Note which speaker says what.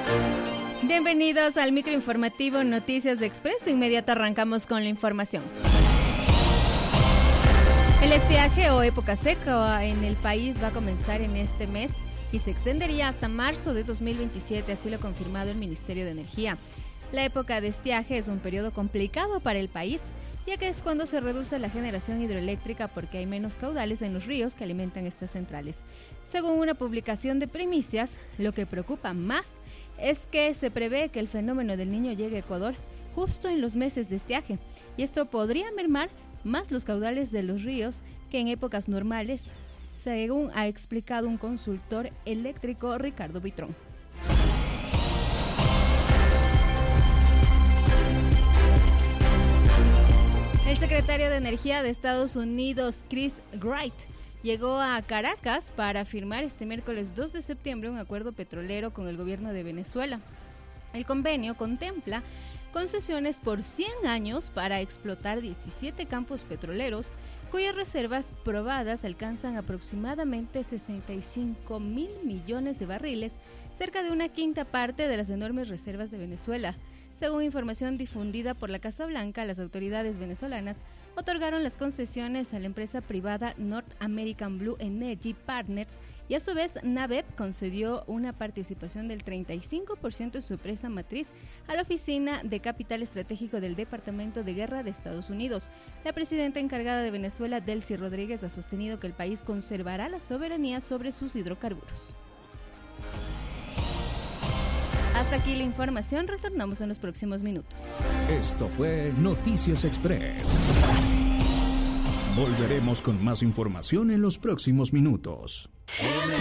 Speaker 1: Bienvenidos al microinformativo Noticias Express. De inmediato arrancamos con la información. El estiaje o época seca en el país va a comenzar en este mes y se extendería hasta marzo de 2027, así lo ha confirmado el Ministerio de Energía. La época de estiaje es un periodo complicado para el país, ya que es cuando se reduce la generación hidroeléctrica porque hay menos caudales en los ríos que alimentan estas centrales. Según una publicación de Primicias, lo que preocupa más es que se prevé que el fenómeno del Niño llegue a Ecuador justo en los meses de estiaje, y esto podría mermar más los caudales de los ríos que en épocas normales, según ha explicado un consultor eléctrico, Ricardo Vitrón. El secretario de Energía de Estados Unidos, Chris Wright, llegó a Caracas para firmar este miércoles 2 de septiembre un acuerdo petrolero con el gobierno de Venezuela. El convenio contempla concesiones por 100 años para explotar 17 campos petroleros, cuyas reservas probadas alcanzan aproximadamente 65,000 millones de barriles, cerca de una quinta parte de las enormes reservas de Venezuela. Según información difundida por la Casa Blanca, las autoridades venezolanas otorgaron las concesiones a la empresa privada North American Blue Energy Partners y a su vez NABEP concedió una participación del 35% en su empresa matriz a la Oficina de Capital Estratégico del Departamento de Guerra de Estados Unidos. La presidenta encargada de Venezuela, Delcy Rodríguez, ha sostenido que el país conservará la soberanía sobre sus hidrocarburos. Hasta aquí la información, retornamos en los próximos minutos.
Speaker 2: Esto fue Noticias Express. Volveremos con más información en los próximos minutos.